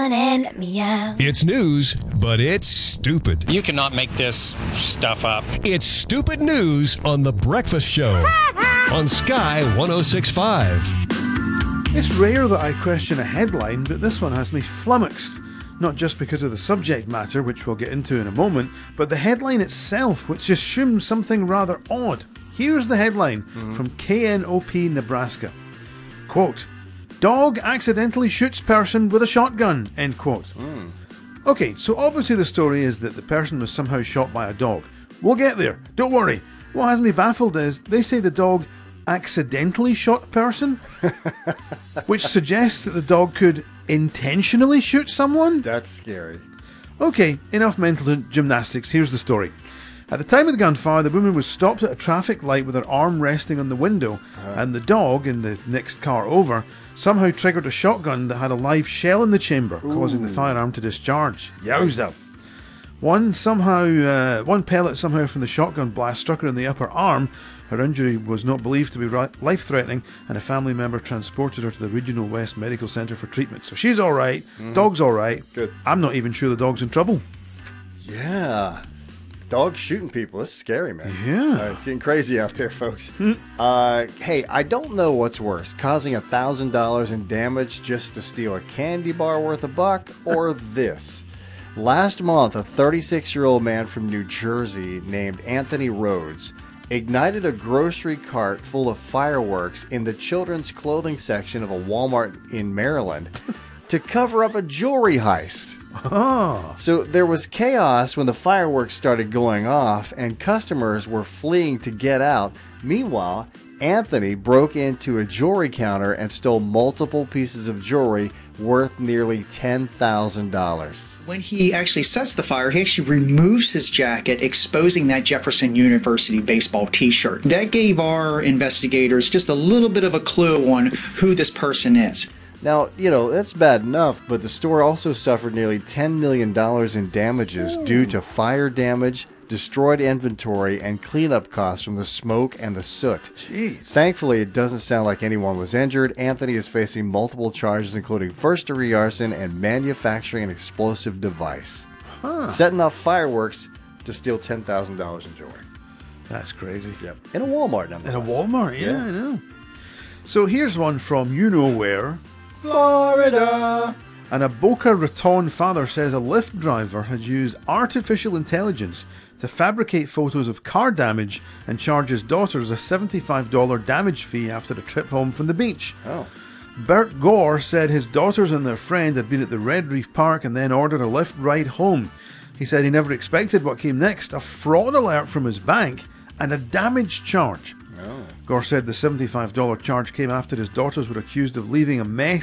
fun and meow. It's news, but it's stupid. You cannot make this stuff up. It's stupid news on The Breakfast Show on Sky 106.5. It's rare that I question a headline, but this one has me flummoxed. Not just because of the subject matter, which we'll get into in a moment, but the headline itself, which assumes something rather odd. Here's the headline from KNOP Nebraska. Quote, "Dog accidentally shoots person with a shotgun," end quote. Okay, so obviously the story is that the person was somehow shot by a dog. We'll get there, don't worry. What has me baffled is they say the dog accidentally shot a person, which suggests that the dog could intentionally shoot someone? That's scary. Okay, enough mental gymnastics, here's the story. At the time of the gunfire, the woman was stopped at a traffic light with her arm resting on the window, and the dog, in the next car over, somehow triggered a shotgun that had a live shell in the chamber, causing the firearm to discharge. Yowza! One pellet somehow from the shotgun blast struck her in the upper arm. Her injury was not believed to be life-threatening, and a family member transported her to the Regional West Medical Centre for treatment. So she's alright, dog's alright. Good. I'm not even sure the dog's in trouble. Yeah. Dogs shooting people. That's scary, man. Yeah. It's getting crazy out there, folks. Hey, I don't know what's worse, causing $1,000 in damage just to steal a candy bar worth $1, or this. Last month, a 36-year-old man from New Jersey named Anthony Rhodes ignited a grocery cart full of fireworks in the children's clothing section of a Walmart in Maryland to cover up a jewelry heist. Oh. So there was chaos when the fireworks started going off and customers were fleeing to get out. Meanwhile, Anthony broke into a jewelry counter and stole multiple pieces of jewelry worth nearly $10,000. When he actually sets the fire, he actually removes his jacket, exposing that Jefferson University baseball t-shirt. That gave our investigators just a little bit of a clue on who this person is. Now, that's bad enough, but the store also suffered nearly $10 million in damages due to fire damage, destroyed inventory, and cleanup costs from the smoke and the soot. Jeez. Thankfully, it doesn't sound like anyone was injured. Anthony is facing multiple charges, including first-degree arson and manufacturing an explosive device. Setting off fireworks to steal $10,000 in jewelry. That's crazy. Yep. In a Walmart, nonetheless. In a Walmart, yeah, I know. So here's one from you-know-where. Florida. And a Boca Raton father says a Lyft driver had used artificial intelligence to fabricate photos of car damage and charge his daughters a $75 damage fee after a trip home from the beach. Oh. Bert Gore said his daughters and their friend had been at the Red Reef Park and then ordered a Lyft ride home. He said he never expected what came next, a fraud alert from his bank and a damage charge. Oh. Gore said the $75 charge came after his daughters were accused of leaving a mess